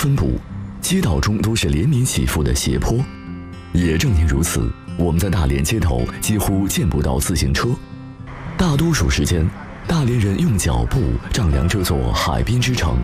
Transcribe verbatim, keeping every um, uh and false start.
分布，街道中都是连绵起伏的斜坡。也正因如此，我们在大连街头几乎见不到自行车，大多数时间，大连人用脚步丈量这座海滨之城。